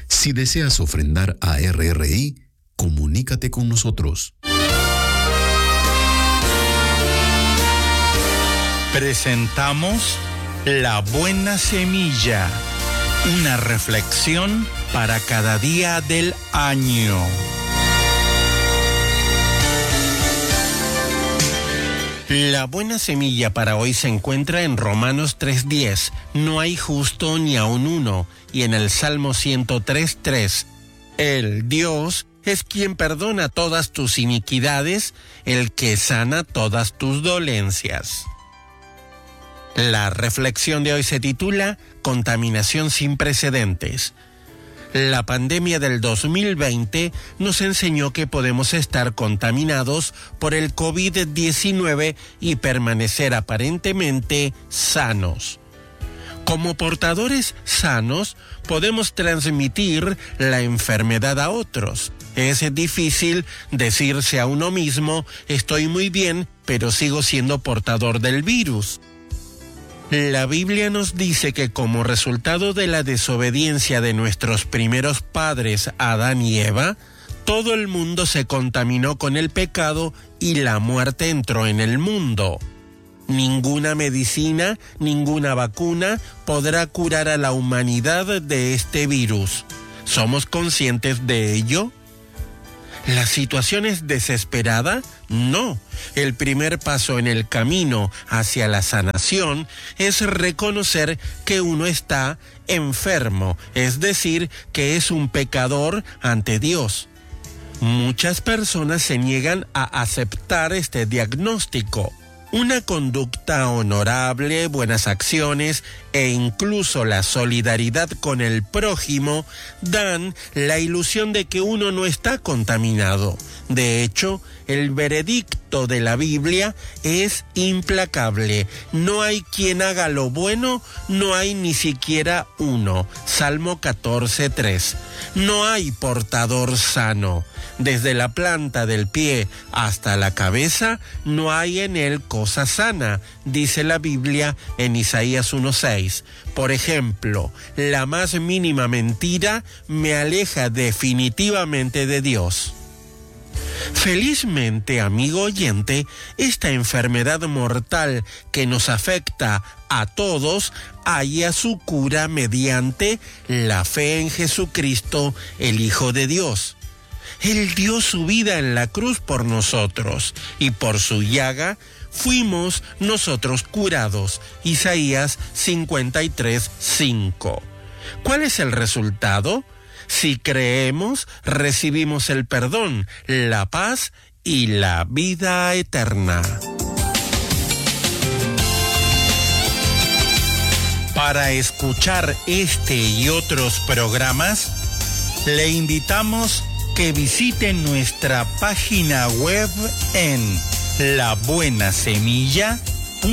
Si deseas ofrendar a RRI, comunícate con nosotros. Presentamos La Buena Semilla, una reflexión para cada día del año. La buena semilla para hoy se encuentra en Romanos 3:10. No hay justo ni aun uno. Y en el Salmo 103:3. El Dios es quien perdona todas tus iniquidades, el que sana todas tus dolencias. La reflexión de hoy se titula Contaminación sin precedentes. La pandemia del 2020 nos enseñó que podemos estar contaminados por el COVID-19 y permanecer aparentemente sanos. Como portadores sanos, podemos transmitir la enfermedad a otros. Es difícil decirse a uno mismo, estoy muy bien, pero sigo siendo portador del virus. La Biblia nos dice que como resultado de la desobediencia de nuestros primeros padres, Adán y Eva, todo el mundo se contaminó con el pecado y la muerte entró en el mundo. Ninguna medicina, ninguna vacuna podrá curar a la humanidad de este virus. ¿Somos conscientes de ello? ¿La situación es desesperada? No. El primer paso en el camino hacia la sanación es reconocer que uno está enfermo, es decir, que es un pecador ante Dios. Muchas personas se niegan a aceptar este diagnóstico. Una conducta honorable, buenas acciones e incluso la solidaridad con el prójimo dan la ilusión de que uno no está contaminado. De hecho, el veredicto de la Biblia es implacable. No hay quien haga lo bueno, no hay ni siquiera uno. Salmo 14:3. No hay portador sano. Desde la planta del pie hasta la cabeza, no hay en él cosa sana, dice la Biblia en Isaías 1:6. Por ejemplo, la más mínima mentira me aleja definitivamente de Dios. Felizmente, amigo oyente, esta enfermedad mortal que nos afecta a todos halla su cura mediante la fe en Jesucristo, el Hijo de Dios. Él dio su vida en la cruz por nosotros y por su llaga fuimos nosotros curados. Isaías 53:5. ¿Cuál es el resultado? Si creemos, recibimos el perdón, la paz y la vida eterna. Para escuchar este y otros programas, le invitamos que visiten nuestra página web en labuenasemilla.org.